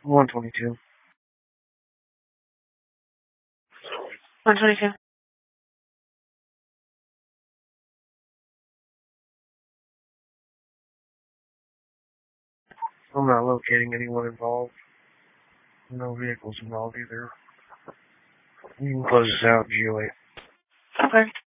122. 122. I'm not locating anyone involved. No vehicles involved either. You can close this out, GOA. Okay.